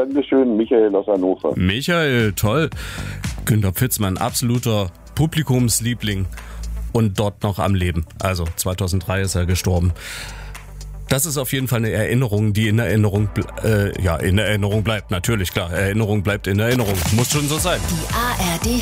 Dankeschön, Michael aus Hannover. Michael, toll. Günter Pfitzmann, absoluter Publikumsliebling und dort noch am Leben. Also 2003 ist er gestorben. Das ist auf jeden Fall eine Erinnerung, die in Erinnerung bleibt. Natürlich, klar. Erinnerung bleibt in Erinnerung. Muss schon so sein. Die ARD